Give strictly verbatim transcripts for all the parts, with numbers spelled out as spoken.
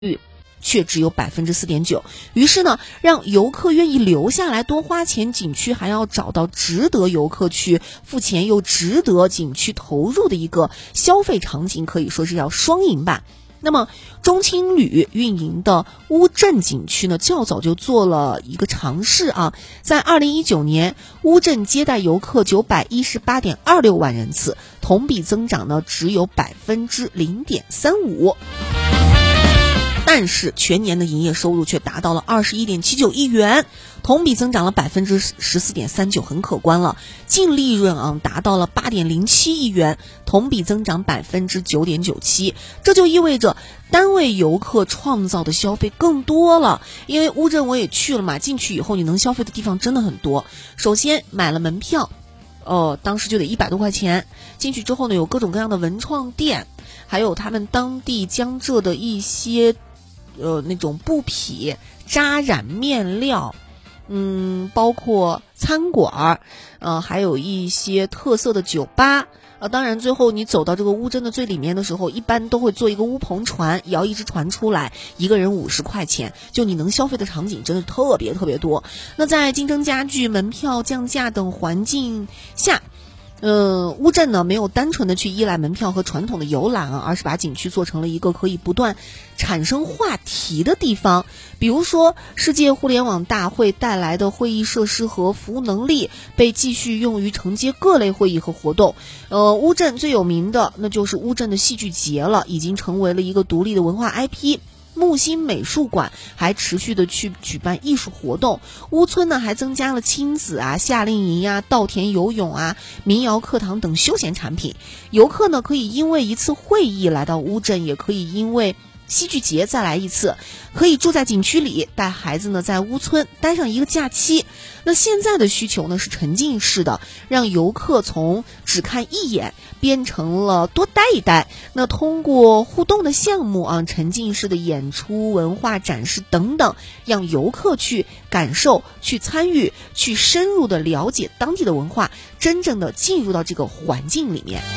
率却只有百分之四点九，于是呢，让游客愿意留下来多花钱，景区还要找到值得游客去付钱又值得景区投入的一个消费场景，可以说是要双赢吧。那么中青旅运营的乌镇景区呢，较早就做了一个尝试啊，在二零一九年，乌镇接待游客九百一十八点二六万人次，同比增长呢只有百分之零点三五。但是全年的营业收入却达到了二十一点七九亿元，同比增长了百分之十四点三九，很可观了。净利润啊达到了八点零七亿元，同比增长百分之九点九七。这就意味着单位游客创造的消费更多了。因为乌镇我也去了嘛，进去以后你能消费的地方真的很多。首先买了门票，呃，当时就得一百多块钱。进去之后呢，有各种各样的文创店，还有他们当地江浙的一些。呃，那种布匹、扎染面料，嗯，包括餐馆，呃，还有一些特色的酒吧。呃，当然，最后你走到这个乌镇的最里面的时候，一般都会坐一个乌篷船，摇一只船出来，一个人五十块钱，就你能消费的场景真的特别特别多。那在竞争加剧、门票降价等环境下。呃，乌镇呢没有单纯的去依赖门票和传统的游览啊，而是把景区做成了一个可以不断产生话题的地方。比如说，世界互联网大会带来的会议设施和服务能力被继续用于承接各类会议和活动。呃，乌镇最有名的那就是乌镇的戏剧节了，已经成为了一个独立的文化 I P。木心美术馆还持续的去举办艺术活动，乌村呢还增加了亲子啊、夏令营啊、稻田游泳啊、民谣课堂等休闲产品。游客呢可以因为一次会议来到乌镇，也可以因为戏剧节再来一次，可以住在景区里，带孩子呢在乌村待上一个假期。那现在的需求呢是沉浸式的，让游客从只看一眼变成了多待一待。那通过互动的项目啊，沉浸式的演出、文化展示等等，让游客去感受、去参与、去深入的了解当地的文化，真正的进入到这个环境里面。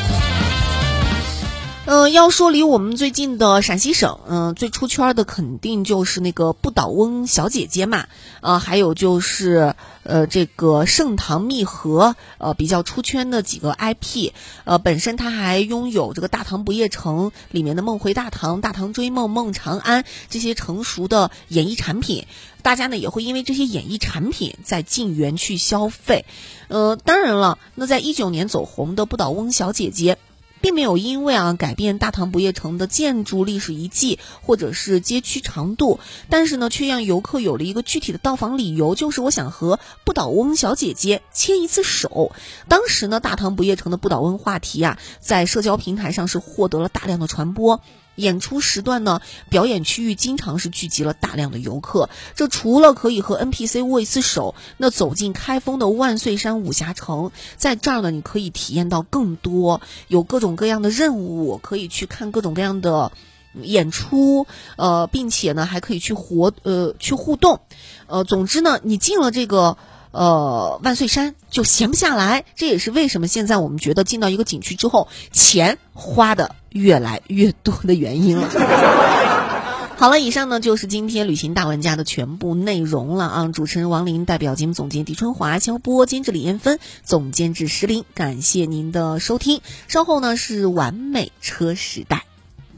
呃，要说离我们最近的陕西省，嗯、呃，最出圈的肯定就是那个不倒翁小姐姐嘛，呃，还有就是呃这个盛唐蜜盒，呃比较出圈的几个 I P， 呃，本身它还拥有这个大唐不夜城里面的梦回大唐、大唐追梦、梦长安这些成熟的演艺产品。大家呢也会因为这些演艺产品在进园去消费。呃，当然了，那在一九年走红的不倒翁小姐姐。并没有因为啊改变大唐不夜城的建筑历史遗迹或者是街区长度，但是呢却让游客有了一个具体的到访理由，就是我想和不倒翁小姐姐牵一次手。当时呢大唐不夜城的不倒翁话题啊在社交平台上是获得了大量的传播。演出时段呢，表演区域经常是聚集了大量的游客。这除了可以和 N P C 握一次手，那走进开封的万岁山武侠城，在这儿呢，你可以体验到更多，有各种各样的任务，可以去看各种各样的演出，呃，并且呢，还可以去活呃去互动，呃，总之呢，你进了这个。呃，万岁山就闲不下来，这也是为什么现在我们觉得进到一个景区之后，钱花的越来越多的原因了。好了，以上呢就是今天旅行大玩家的全部内容了啊！主持人王林代表节目总监狄春华、肖波、监制李艳芬、总监制石林，感谢您的收听。稍后呢是完美车时代。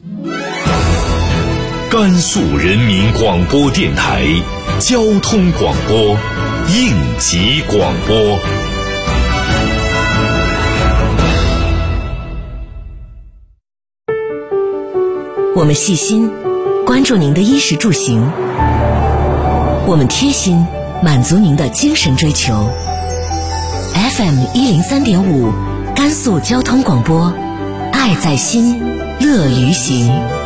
甘肃人民广播电台交通广播。应急广播。 我们细心关注您的衣食住行，我们贴心满足您的精神追求。 F M 一零三点五甘肃交通广播，爱在心，乐于行。